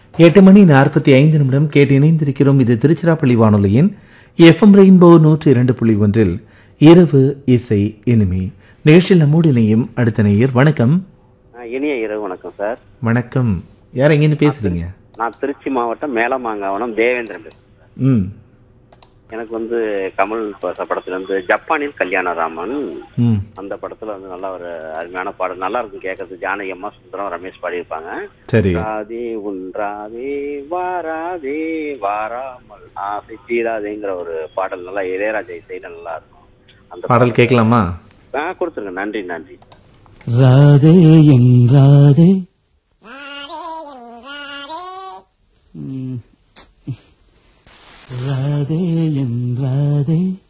8:45 கேட்டு இணைந்திருக்கிறோம். இது திருச்சிராப்பள்ளி வானொலியின் FM ரெயின்போ 102.1 இரவு இசை இனிமை நிகழ்ச்சியில் நம்மோடு இணையும் அடுத்த நேயர். வணக்கம். இனிய இரவு வணக்கம் சார். வணக்கம். யார் எங்கேருந்து பேசுறீங்க? நான் திருச்சி மாவட்டம் மேலமாங்காவனம் தேவேந்திரன் பேசுறேன். எனக்கு கமல் படத்துல ஜப்பானில் கல்யாணராமன் அந்த படத்துல நல்லா ஒரு அருமையான பாடல், நல்லா இருக்கும் கேட்கறது. ஜானகி அம்மா, சுந்தரம், ரமேஷ் பாடியிருப்பாங்க. சரி. ராதே உன்றாதே வாராதே வாராமல் ஆசை தீராதேங்கிற ஒரு பாடல், நல்லா இளையராஜா இசையில நல்லா இருக்கும். அந்த பாடல் கேட்கலாமா? கொடுத்துருங்க. நன்றி நன்றி. ராதே என் ராதே ராதே என் ராதே